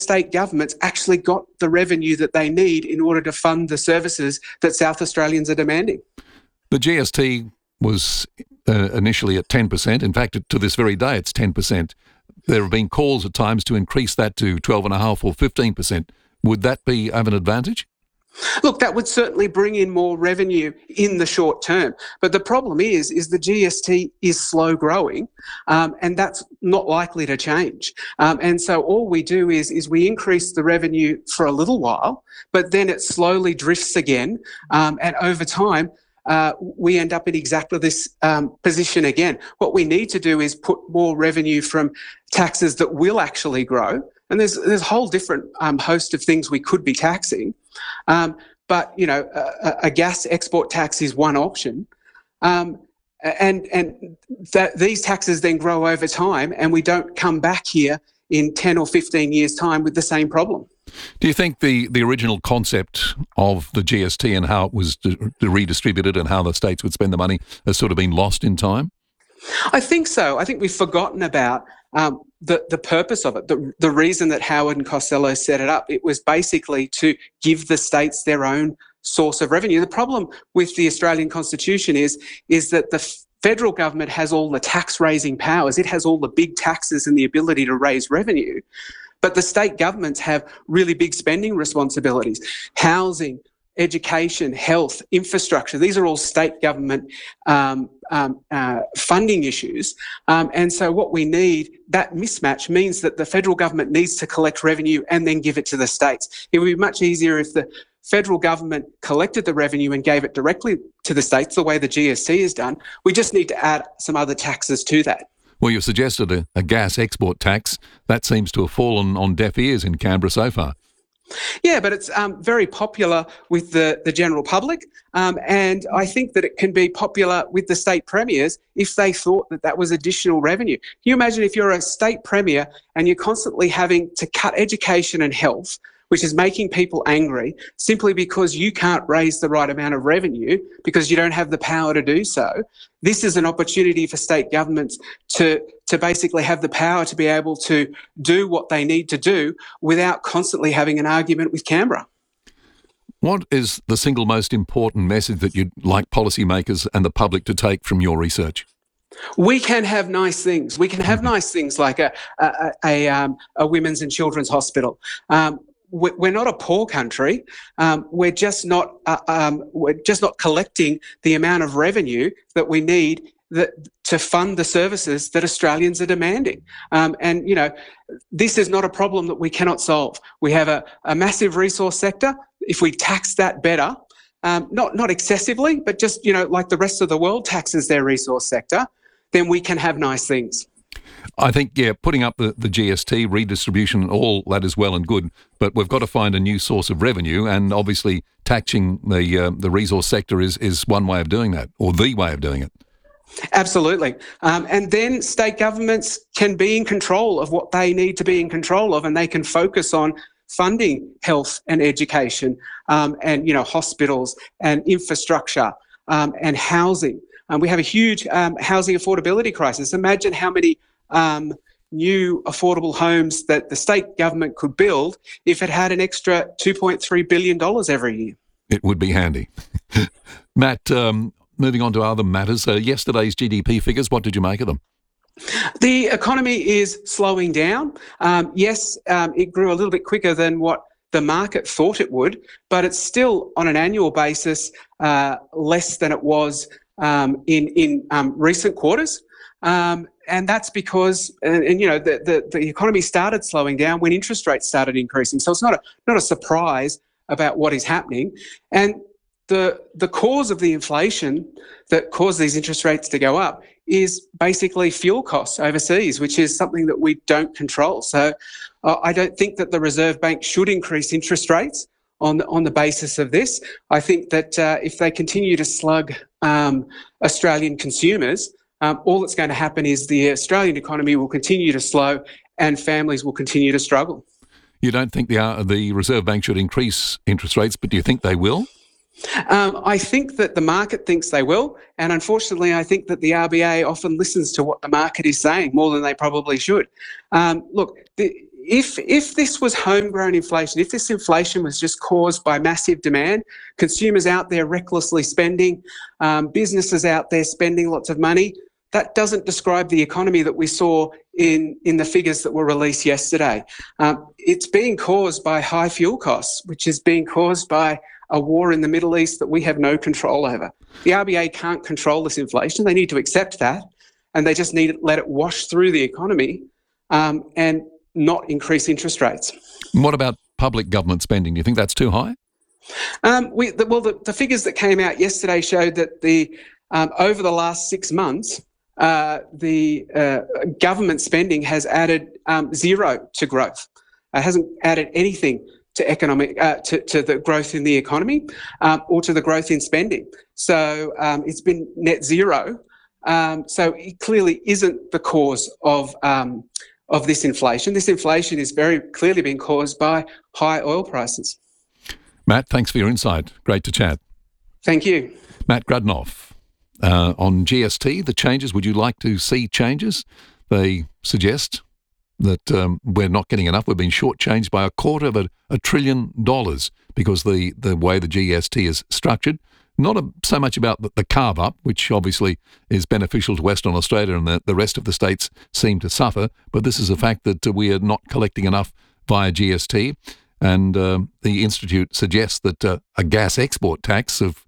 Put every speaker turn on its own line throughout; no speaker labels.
state governments actually got the revenue that they need in order to fund the services that South Australians are demanding.
The GST was initially at 10%. In fact, to this very day, it's 10%. There have been calls at times to increase that to 12.5% or 15%. Would that be of an advantage?
Look, that would certainly bring in more revenue in the short term. But the problem is the GST is slow growing, and that's not likely to change. And so all we do is we increase the revenue for a little while, but then it slowly drifts again. And over time, we end up in exactly this position again. What we need to do is put more revenue from taxes that will actually grow. And there's a whole different host of things we could be taxing. But, you know, a gas export tax is one option. And that these taxes then grow over time, and we don't come back here in 10 or 15 years' time with the same problem.
Do you think the original concept of the GST and how it was redistributed and how the states would spend the money has sort of been lost in time?
I think so. I think we've forgotten about the purpose of it, the reason that Howard and Costello set it up. It was basically to give the states their own source of revenue. The problem with the Australian Constitution is that the federal government has all the tax-raising powers. It has all the big taxes and the ability to raise revenue. But the state governments have really big spending responsibilities. Housing, education, health, infrastructure, these are all state government funding issues. And so what we need, that mismatch means that the federal government needs to collect revenue and then give it to the states. It would be much easier if the federal government collected the revenue and gave it directly to the states, the way the GST is done. We just need to add some other taxes to that.
Well, you've suggested a gas export tax. That seems to have fallen on deaf ears in Canberra so far.
Yeah, but it's very popular with the general public, and I think that it can be popular with the state premiers if they thought that that was additional revenue. Can you imagine if you're a state premier and you're constantly having to cut education and health, which is making people angry simply because you can't raise the right amount of revenue because you don't have the power to do so? This is an opportunity for state governments to basically have the power to be able to do what they need to do without constantly having an argument with Canberra.
What is the single most important message that you'd like policymakers and the public to take from your research?
We can have nice things. We can have nice things like a women's and children's hospital. We're not a poor country. We're just not collecting the amount of revenue that we need to fund the services that Australians are demanding. And you know, this is not a problem that we cannot solve. We have a massive resource sector. If we tax that better, not excessively, but just, you know, like the rest of the world taxes their resource sector, then we can have nice things.
I think, yeah, putting up the GST, redistribution, all that is well and good, but we've got to find a new source of revenue, and obviously taxing the resource sector is one way of doing that, or the way of doing it.
Absolutely. And then state governments can be in control of what they need to be in control of, and they can focus on funding health and education, and, you know, hospitals and infrastructure, and housing. We have a huge housing affordability crisis. Imagine how many new affordable homes that the state government could build if it had an extra $2.3 billion every year.
It would be handy. Matt, moving on to other matters, yesterday's GDP figures, what did you make of them?
The economy is slowing down. Yes, it grew a little bit quicker than what the market thought it would, but it's still on an annual basis less than it was in recent quarters. And that's because, you know, the economy started slowing down when interest rates started increasing. So it's not a surprise about what is happening. And the cause of the inflation that caused these interest rates to go up is basically fuel costs overseas, which is something that we don't control. So I don't think that the Reserve Bank should increase interest rates on the basis of this. I think that if they continue to slug Australian consumers, all that's going to happen is the Australian economy will continue to slow and families will continue to struggle.
You don't think the Reserve Bank should increase interest rates, but do you think they will?
I think that the market thinks they will, and unfortunately I think that the RBA often listens to what the market is saying more than they probably should. Look, if this was homegrown inflation, if this inflation was just caused by massive demand, consumers out there recklessly spending, businesses out there spending lots of money, that doesn't describe the economy that we saw in the figures that were released yesterday. It's being caused by high fuel costs, which is being caused by a war in the Middle East that we have no control over. The RBA can't control this inflation. They need to accept that, and they just need to let it wash through the economy and not increase interest rates.
What about public government spending? Do you think that's too high?
The figures that came out yesterday showed that over the last 6 months, the government spending has added zero to growth. It hasn't added anything to economic to the growth in the economy or to the growth in spending. So it's been net zero. So it clearly isn't the cause of this inflation. This inflation is very clearly being caused by high oil prices.
Matt, thanks for your insight. Great to chat.
Thank you.
Matt Grudnoff. On GST, the changes, would you like to see changes? They suggest that we're not getting enough. We've been shortchanged by $250 billion because the way the GST is structured. Not so much about the carve-up, which obviously is beneficial to Western Australia and the rest of the states seem to suffer, but this is a fact that we are not collecting enough via GST. And the Institute suggests that a gas export tax of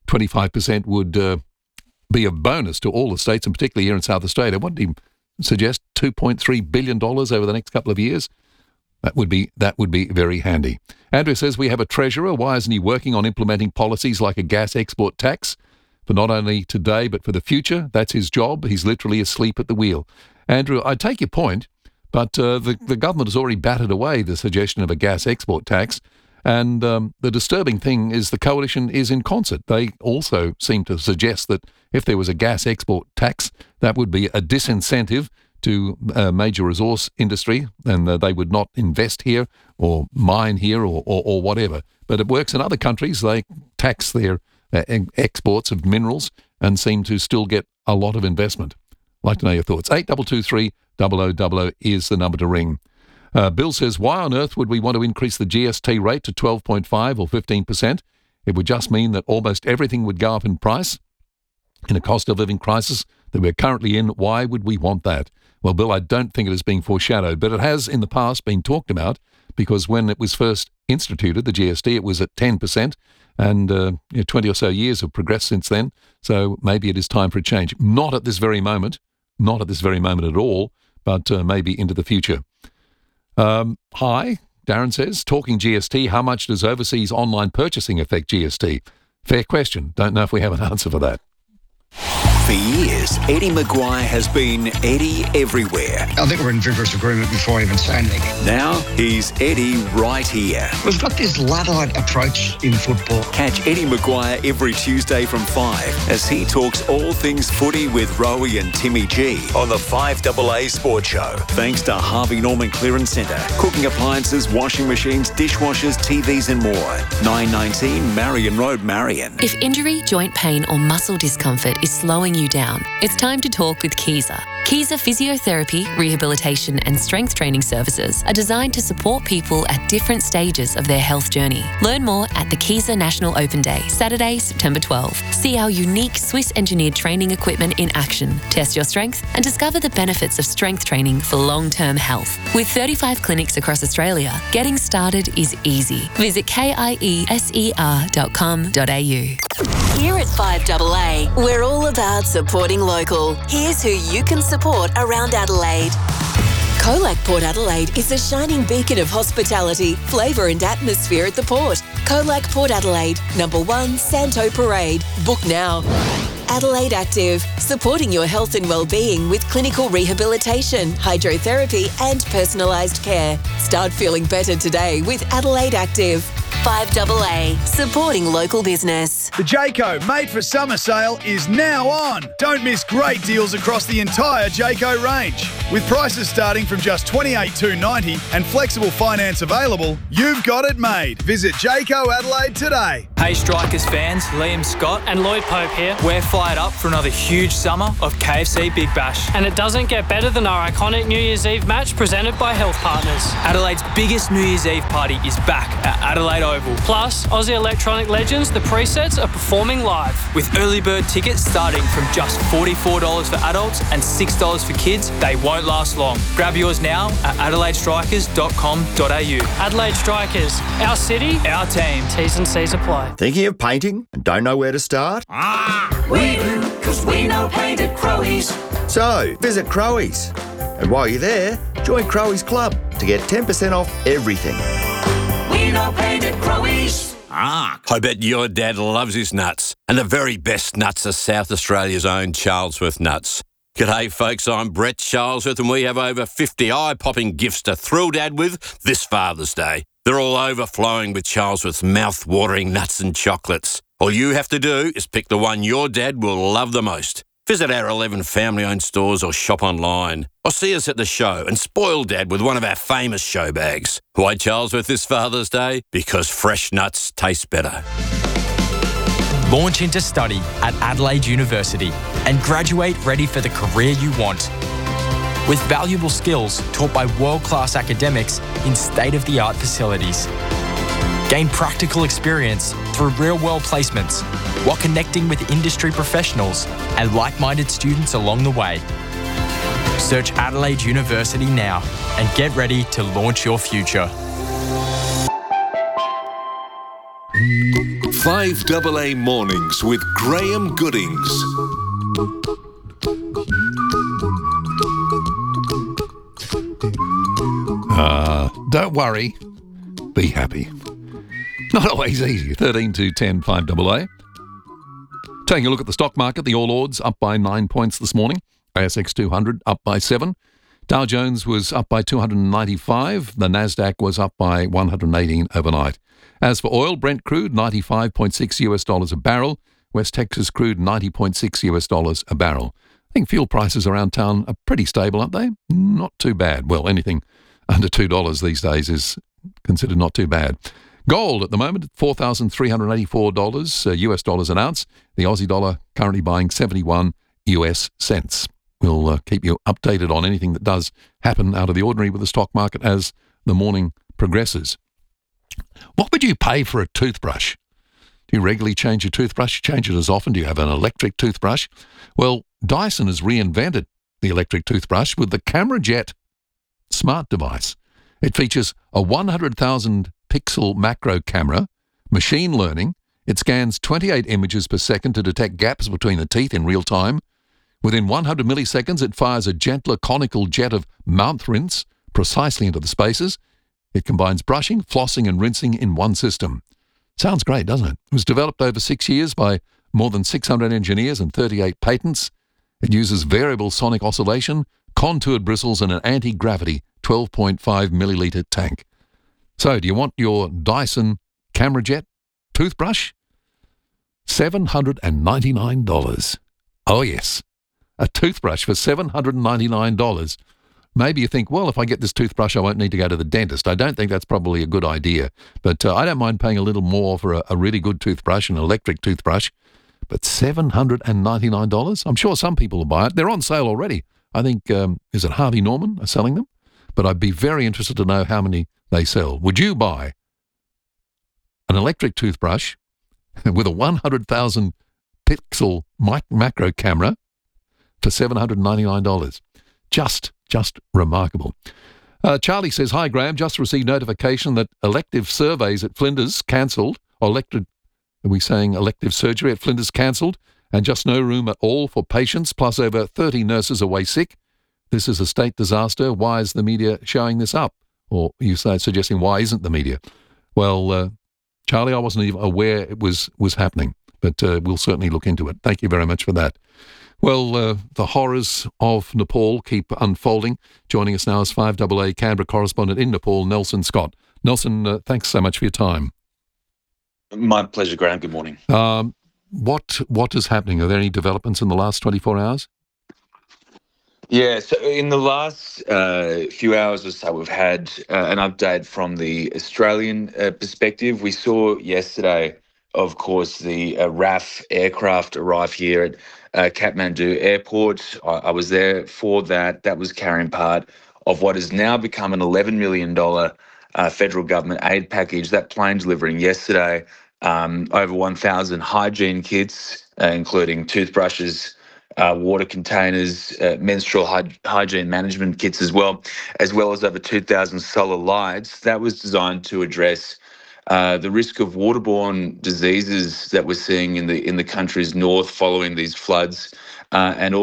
25% would be a bonus to all the states, and particularly here in South Australia. What do you suggest? $2.3 billion over the next couple of years? That would be very handy. Andrew says, we have a treasurer. Why isn't he working on implementing policies like a gas export tax for not only today but for the future? That's his job. He's literally asleep at the wheel. Andrew, I take your point, but the government has already batted away the suggestion of a gas export tax. And the disturbing thing is the coalition is in concert. They also seem to suggest that if there was a gas export tax, that would be a disincentive to major resource industry, and they would not invest here or mine here or whatever. But it works in other countries. They tax their exports of minerals and seem to still get a lot of investment. I'd like to know your thoughts. 8223 0000 is the number to ring. Bill says, why on earth would we want to increase the GST rate to 12.5 or 15%? It would just mean that almost everything would go up in price. In a cost of living crisis that we're currently in, why would we want that? Well, Bill, I don't think it is being foreshadowed, but it has in the past been talked about because when it was first instituted, the GST, it was at 10%, and 20 or so years have progressed since then, so maybe it is time for a change. Not at this very moment at all, but maybe into the future. Hi, Darren says, talking GST, how much does overseas online purchasing affect GST? Fair question. Don't know if we have an answer for that.
For years, Eddie Maguire has been Eddie everywhere.
I think we're in vigorous agreement before I even say anything.
Now he's Eddie right here.
We've got this Luddite approach in football.
Catch Eddie Maguire every Tuesday from 5 as he talks all things footy with Rowie and Timmy G on the 5AA Sports Show. Thanks to Harvey Norman Clearance Centre. Cooking appliances, washing machines, dishwashers, TVs and more. 919 Marion Road, Marion.
If injury, joint pain or muscle discomfort is slowing you down, it's time to talk with Kieser. Kieser Physiotherapy, Rehabilitation and Strength Training Services are designed to support people at different stages of their health journey. Learn more at the Kieser National Open Day, Saturday, September 12. See our unique Swiss-engineered training equipment in action, test your strength and discover the benefits of strength training for long-term health. With 35 clinics across Australia, getting started is easy. Visit kieser.com.au.
Here at 5AA, we're all about supporting local. Here's who you can support around Adelaide. Colac Port Adelaide is a shining beacon of hospitality, flavour and atmosphere at the port. Colac Port Adelaide, number 1, Santo Parade. Book now. Adelaide Active, supporting your health and well-being with clinical rehabilitation, hydrotherapy and personalised care. Start feeling better today with Adelaide Active. 5AA, supporting local business.
The Jayco Made for Summer sale is now on. Don't miss great deals across the entire Jayco range. With prices starting from just $28,290 and flexible finance available, you've got it made. Visit Jayco Adelaide today.
Hey Strikers fans, Liam Scott
and Lloyd Pope here.
We're fired up for another huge summer of KFC Big Bash.
And it doesn't get better than our iconic New Year's Eve match presented by Health Partners.
Adelaide's biggest New Year's Eve party is back at Adelaide Oval.
Plus, Aussie electronic legends, the presets, are performing live.
With early bird tickets starting from just $44 for adults and $6 for kids, they won't last long. Grab yours now at adelaidestrikers.com.au.
Adelaide Strikers, our city,
our team.
T's and C's apply.
Thinking of painting and don't know where to start?
We do, because we know paint at Crowies.
So, visit Crowies. And while you're there, join Crowies Club to get 10% off everything.
We know paint at Crowies.
I bet your dad loves his nuts. And the very best nuts are South Australia's own Charlesworth nuts. G'day folks, I'm Brett Charlesworth and we have over 50 eye-popping gifts to thrill Dad with this Father's Day. They're all overflowing with Charlesworth's mouth-watering nuts and chocolates. All you have to do is pick the one your dad will love the most. Visit our 11 family-owned stores or shop online. Or see us at the show and spoil Dad with one of our famous show bags. Why Charlesworth this Father's Day? Because fresh nuts taste better.
Launch into study at Adelaide University and graduate ready for the career you want. With valuable skills taught by world-class academics in state-of-the-art facilities. Gain practical experience through real-world placements while connecting with industry professionals and like-minded students along the way. Search Adelaide University now and get ready to launch your future.
5AA Mornings with Graham Goodings.
Don't worry, be happy. Not always easy. 13 to 10, 5AA. Taking a look at the stock market, the All Ords up by 9 points this morning. ASX 200 up by 7. Dow Jones was up by 295. The Nasdaq was up by 118 overnight. As for oil, Brent crude $95.6 US a barrel. West Texas crude $90.6 US a barrel. I think fuel prices around town are pretty stable, aren't they? Not too bad. Well, anything under $2 these days is considered not too bad. Gold at the moment at $4,384 US dollars an ounce. The Aussie dollar currently buying 71 US cents. We'll keep you updated on anything that does happen out of the ordinary with the stock market as the morning progresses. What would you pay for a toothbrush? Do you regularly change your toothbrush? Change it as often? Do you have an electric toothbrush? Well, Dyson has reinvented the electric toothbrush with the Camera Jet smart device. It features a 100,000 pixel macro camera, machine learning. It scans 28 images per second to detect gaps between the teeth in real time. Within 100 milliseconds, it fires a gentler conical jet of mouth rinse precisely into the spaces. It combines brushing, flossing and rinsing in one system. Sounds great, doesn't it? It was developed over 6 years by more than 600 engineers and 38 patents. It uses variable sonic oscillation, contoured bristles and an anti-gravity 12.5 millilitre tank. So, do you want your Dyson Camera Jet toothbrush? $799. Oh yes, a toothbrush for $799. Maybe you think, well, if I get this toothbrush, I won't need to go to the dentist. I don't think that's probably a good idea. But I don't mind paying a little more for a really good toothbrush, an electric toothbrush. But $799? I'm sure some people will buy it. They're on sale already. I think, is it Harvey Norman are selling them? But I'd be very interested to know how many they sell. Would you buy an electric toothbrush with a 100,000 pixel macro camera for $799? Just remarkable. Charlie says, hi Graham, just received notification that elective surveys at Flinders cancelled, or elective surgery at Flinders cancelled, and just no room at all for patients, plus over 30 nurses away sick. This is a state disaster. Why is the media showing this up? Or you say suggesting why isn't the media? Well, Charlie, I wasn't even aware it was happening, but we'll certainly look into it. Thank you very much for that. Well, the horrors of Nepal keep unfolding. Joining us now is 5AA Canberra correspondent in Nepal, Nelson Scott. Nelson, thanks so much for your time.
My pleasure, Graham. Good morning.
What is happening? Are there any developments in the last 24 hours?
Yeah, so in the last few hours or so, we've had an update from the Australian perspective. We saw yesterday of course, the RAF aircraft arrived here at Kathmandu Airport. I was there for that. That was carrying part of what has now become an $11 million federal government aid package. That plane delivering yesterday over 1,000 hygiene kits, including toothbrushes, water containers, menstrual hygiene management kits as well as over 2,000 solar lights. That was designed to address the risk of waterborne diseases that we're seeing in the country's north following these floods, and